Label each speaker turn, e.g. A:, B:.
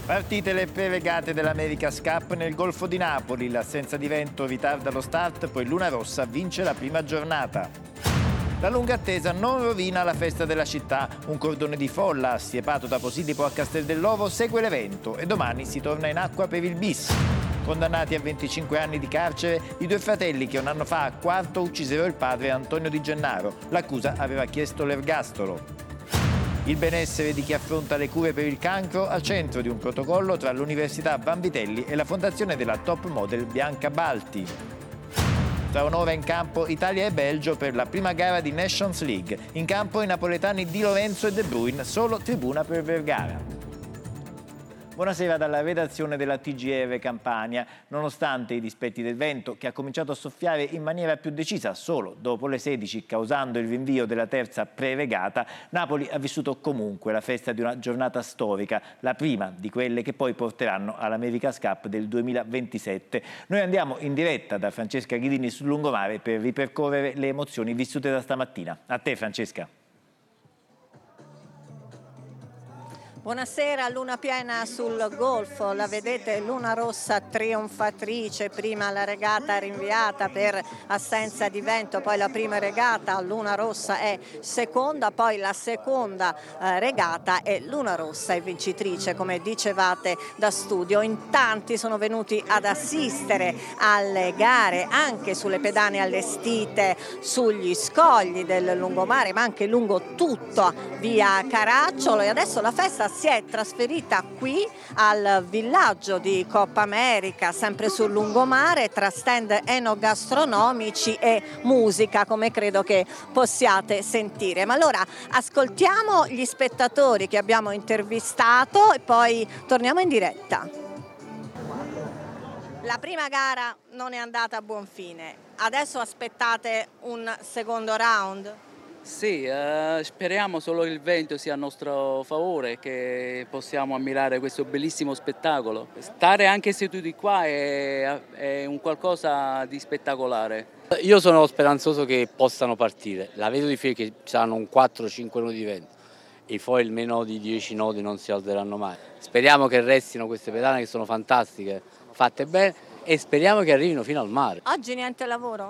A: Partite le pre-regate dell'America's Cup nel Golfo di Napoli. L'assenza di vento ritarda lo start, poi Luna Rossa vince la prima giornata. La lunga attesa non rovina la festa della città. Un cordone di folla, assiepato da Posillipo a Casteldellovo, segue l'evento e domani si torna in acqua per il bis. Condannati a 25 anni di carcere i due fratelli che un anno fa a Quarto uccisero il padre Antonio Di Gennaro. L'accusa aveva chiesto l'ergastolo. Il benessere di chi affronta le cure per il cancro al centro di un protocollo tra l'Università Vanvitelli e la fondazione della top model Bianca Balti. Tra un'ora in campo Italia e Belgio per la prima gara di Nations League. In campo i napoletani Di Lorenzo e De Bruyne, solo tribuna per Vergara. Buonasera dalla redazione della TGR Campania. Nonostante i dispetti del vento, che ha cominciato a soffiare in maniera più decisa solo dopo le 16, causando il rinvio della terza pre-regata, Napoli ha vissuto comunque la festa di una giornata storica, la prima di quelle che poi porteranno all'America's Cup del 2027. Noi andiamo in diretta da Francesca Ghidini sul lungomare per ripercorrere le emozioni vissute da stamattina. A te, Francesca.
B: Buonasera, luna piena sul golfo, la vedete, Luna Rossa trionfatrice, prima la regata rinviata per assenza di vento, poi la prima regata, Luna Rossa è seconda, poi la seconda regata e Luna Rossa è vincitrice, come dicevate da studio. In tanti sono venuti ad assistere alle gare anche sulle pedane allestite sugli scogli del lungomare, ma anche lungo tutta via Caracciolo, e adesso la festa si è trasferita qui al villaggio di Coppa America, sempre sul lungomare, tra stand enogastronomici e musica, come credo che possiate sentire. Ma allora ascoltiamo gli spettatori che abbiamo intervistato e poi torniamo in diretta. La prima gara non è andata a buon fine, adesso aspettate un secondo round?
C: Sì, speriamo solo che il vento sia a nostro favore, che possiamo ammirare questo bellissimo spettacolo. Stare anche seduti qua è un qualcosa di spettacolare.
D: Io sono speranzoso che possano partire, la vedo difficile che saranno un 4-5 nodi di vento, i foil meno di 10 nodi non si alzeranno mai. Speriamo che restino queste pedane che sono fantastiche, fatte bene, e speriamo che arrivino fino al mare.
B: Oggi niente lavoro?